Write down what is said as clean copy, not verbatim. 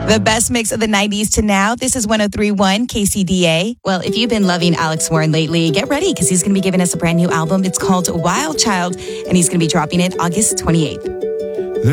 The best mix of the 90s to now. This is 103.1 KCDA. Well, if you've been loving Alex Warren lately, get ready because he's going to be giving us a brand new album. It's called Wild Child, and he's going to be dropping it August 28th.